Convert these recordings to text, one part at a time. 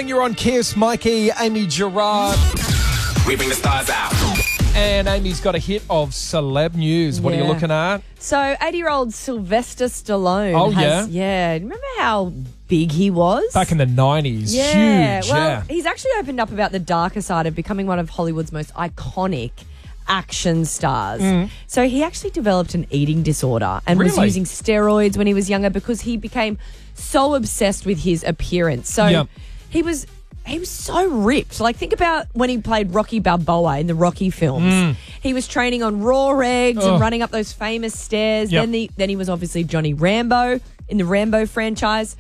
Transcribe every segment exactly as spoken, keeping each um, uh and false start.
morning. You're on Kiss. Mikey, Amy Gerard. We bring the stars out. And Amy's got a hit of celeb news. What are you Yeah. looking at? So, eighty-year-old Sylvester Stallone. Oh, has, yeah? Yeah. Remember how big he was? Back in the nineties. Yeah. Huge. Well, yeah. he's actually opened up about the darker side of becoming one of Hollywood's most iconic action stars. Mm. So he actually developed an eating disorder and was Really? using steroids when he was younger because he became so obsessed with his appearance. So Yep. he was he was so ripped. Like, think about when he played Rocky Balboa in the Rocky films. He was training on raw eggs Ugh. and running up those famous stairs. Yep. Then the then he was obviously Johnny Rambo in the Rambo franchise.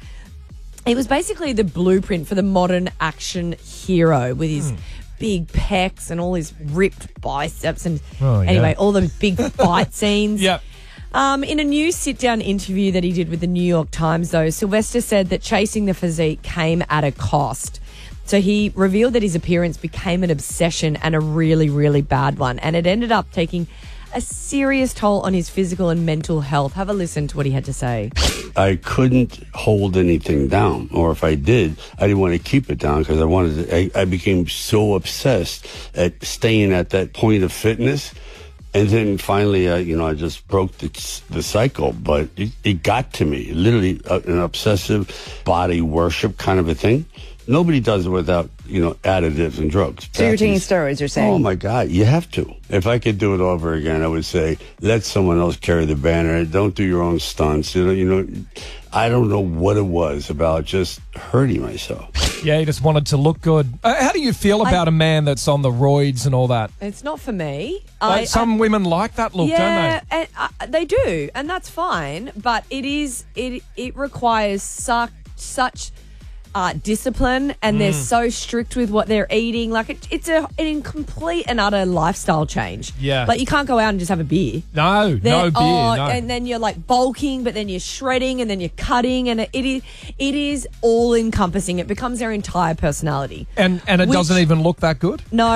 He was basically the blueprint for the modern action hero with his big pecs and all his ripped biceps and Oh, yeah. anyway, all those big fight scenes. Yep. Um, in a new sit-down interview that he did with the New York Times, though, Sylvester said that chasing the physique came at a cost. So he revealed that his appearance became an obsession and a really, really bad one. And it ended up taking a serious toll on his physical and mental health. Have a listen to what he had to say. I couldn't hold anything down, or if I did, I didn't want to keep it down because I wanted to, I, I became so obsessed at staying at that point of fitness. And then finally, uh, you know, I just broke the, the cycle, but it, it got to me, literally uh, an obsessive body worship kind of a thing. Nobody does it without, you know, additives and drugs. So you're taking steroids, you're saying? Oh, my God, you have to. If I could do it over again, I would say, let someone else carry the banner. Don't do your own stunts. You know, you know, I don't know what it was about just hurting myself. Yeah, he just wanted to look good. Uh, how do you feel about I- a man that's on the roids and all that? It's not for me. Like, I, some I, women like that look, yeah, don't they? and, uh, they do, and that's fine. But it is it it requires such such uh, discipline, and they're so strict with what they're eating. Like it, it's a an complete and utter lifestyle change. Yeah. like you can't go out and just have a beer. No, Then- no beer, oh, no. And then you're like bulking, but then you're shredding, and then you're cutting, and it, it is it is all encompassing. It becomes their entire personality. and and it Which- doesn't even look that good? No.